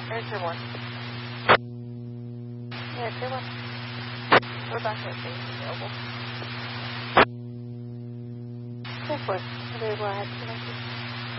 There's your one. Yeah, good one. We're back at the available. Good one. Available ahead today.